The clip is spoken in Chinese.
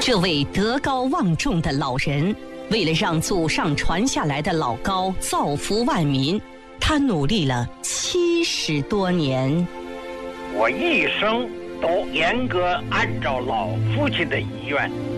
这位德高望重的老人，为了让祖上传下来的老高造福万民，他努力了70多年。 我一生都严格按照老父亲的遗愿，